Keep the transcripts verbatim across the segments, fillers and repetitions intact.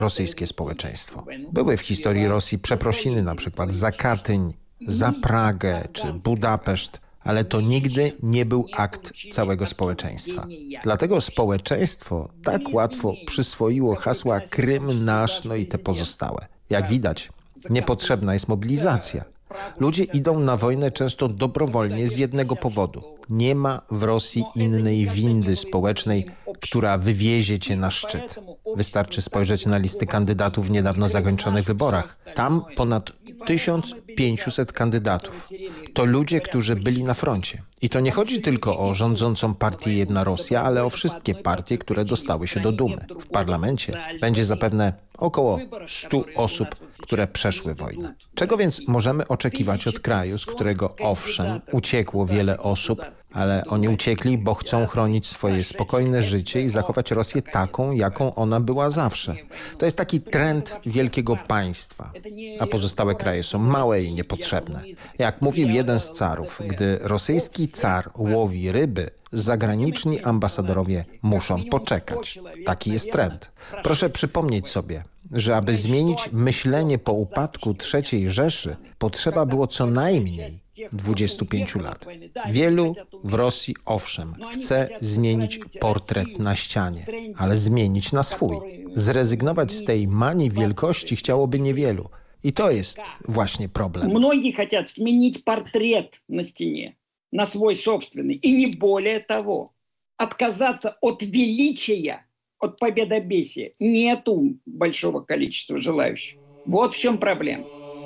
rosyjskie społeczeństwo. Były w historii Rosji przeprosiny na przykład za Katyń, za Pragę czy Budapeszt, ale to nigdy nie był akt całego społeczeństwa. Dlatego społeczeństwo tak łatwo przyswoiło hasła Krym nasz, no i te pozostałe. Jak widać, niepotrzebna jest mobilizacja. Ludzie idą na wojnę często dobrowolnie z jednego powodu. Nie ma w Rosji innej windy społecznej, która wywiezie cię na szczyt. Wystarczy spojrzeć na listy kandydatów w niedawno zakończonych wyborach. Tam ponad tysiąc pięćset kandydatów. To ludzie, którzy byli na froncie. I to nie chodzi tylko o rządzącą partię Jedna Rosja, ale o wszystkie partie, które dostały się do Dumy. W parlamencie będzie zapewne około stu osób, które przeszły wojnę. Czego więc możemy oczekiwać od kraju, z którego owszem uciekło wiele osób, ale oni uciekli, bo chcą chronić swoje spokojne życie i zachować Rosję taką, jaką ona była zawsze. To jest taki trend wielkiego państwa, a pozostałe kraje są małe i niepotrzebne. Jak mówił jeden z carów, gdy rosyjski car łowi ryby, zagraniczni ambasadorowie muszą poczekać. Taki jest trend. Proszę przypomnieć sobie, że aby zmienić myślenie po upadku trzeciej Rzeszy, potrzeba było co najmniej dwudziestu pięciu lat. Wielu w Rosji, owszem, chce zmienić portret na ścianie, ale zmienić na swój. Zrezygnować z tej manii wielkości chciałoby niewielu. I to jest właśnie problem. Многие хотят сменить портрет на стене, на свой собственный. И не более того, отказаться от величия, от победобесия. Нету большого количества желающих. Вот в чем проблема.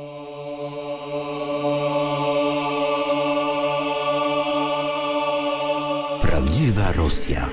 Prawdziwa Rosja.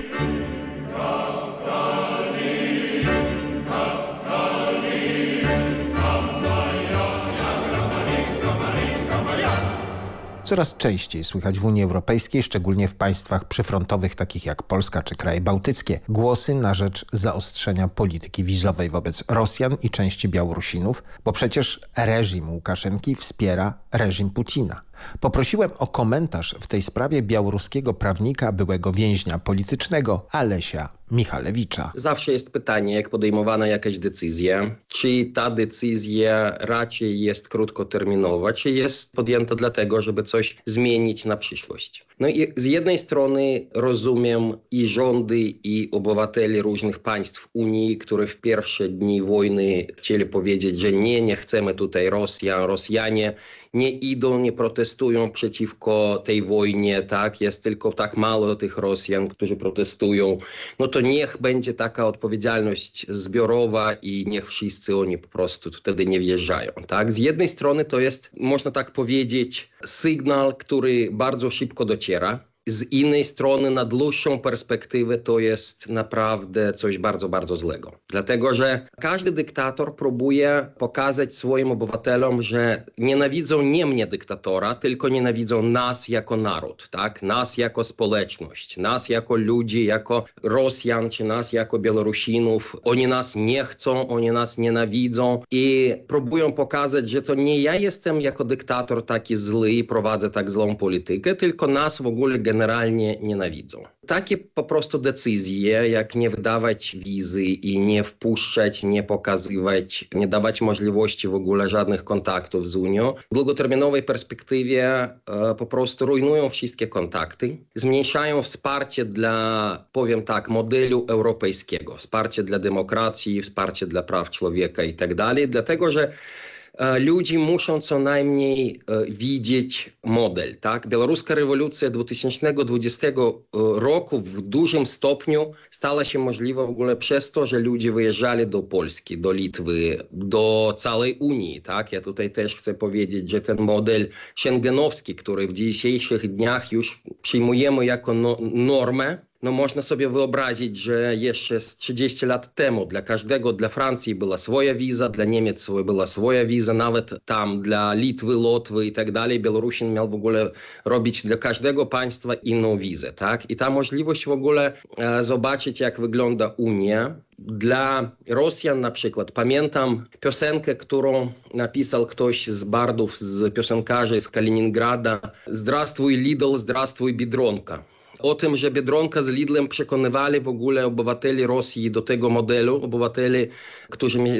Coraz częściej słychać w Unii Europejskiej, szczególnie w państwach przyfrontowych takich jak Polska czy kraje bałtyckie, głosy na rzecz zaostrzenia polityki wizowej wobec Rosjan i części Białorusinów, bo przecież reżim Łukaszenki wspiera reżim Putina. Poprosiłem o komentarz w tej sprawie białoruskiego prawnika, byłego więźnia politycznego Alesia Michalewicza. Zawsze jest pytanie, jak podejmowana jakaś decyzja, czy ta decyzja raczej jest krótkoterminowa, czy jest podjęta dlatego, żeby coś zmienić na przyszłość. No i z jednej strony rozumiem i rządy, i obywateli różnych państw Unii, które w pierwsze dni wojny chcieli powiedzieć, że nie, nie chcemy tutaj Rosjan, Rosjanie nie idą, nie protestują przeciwko tej wojnie, tak? Jest tylko tak mało tych Rosjan, którzy protestują. No to niech będzie taka odpowiedzialność zbiorowa i niech wszyscy oni po prostu wtedy nie wjeżdżają, tak? Z jednej strony to jest, można tak powiedzieć, sygnał, który bardzo szybko dociera. Z innej strony na dłuższą perspektywę to jest naprawdę coś bardzo, bardzo złego. Dlatego, że każdy dyktator próbuje pokazać swoim obywatelom, że nienawidzą nie mnie dyktatora, tylko nienawidzą nas jako naród, tak? Nas jako społeczność, nas jako ludzi, jako Rosjan, czy nas jako Białorusinów. Oni nas nie chcą, oni nas nienawidzą i próbują pokazać, że to nie ja jestem jako dyktator taki zły i prowadzę tak złą politykę, tylko nas w ogóle generalnie nienawidzą. Takie po prostu decyzje, jak nie wydawać wizy i nie wpuszczać, nie pokazywać, nie dawać możliwości w ogóle żadnych kontaktów z Unią, w długoterminowej perspektywie e, po prostu rujnują wszystkie kontakty, zmniejszają wsparcie dla, powiem tak, modelu europejskiego, wsparcie dla demokracji, wsparcie dla praw człowieka i tak dalej, dlatego że ludzie muszą co najmniej e, widzieć model, tak? Białoruska rewolucja dwa tysiące dwudziestego roku w dużym stopniu stała się możliwa w ogóle przez to, że ludzie wyjeżdżali do Polski, do Litwy, do całej Unii, tak? Ja tutaj też chcę powiedzieć, że ten model schengenowski, który w dzisiejszych dniach już przyjmujemy jako no, normę, no można sobie wyobrazić, że jeszcze z trzydziestu lat temu dla każdego, dla Francji była swoja wiza, dla Niemiec była swoja wiza, nawet tam dla Litwy, Łotwy i tak dalej. Białorusin miał w ogóle robić dla każdego państwa inną wizę, tak? I ta możliwość w ogóle e, zobaczyć, jak wygląda Unia. Dla Rosjan na przykład, pamiętam piosenkę, którą napisał ktoś z bardów, z piosenkarzy z Kaliningrada. Zdrastwuj Lidl, zdrastwuj Biedronka. O tym, że Biedronka z Lidlem przekonywali w ogóle obywateli Rosji do tego modelu, obywateli, którzy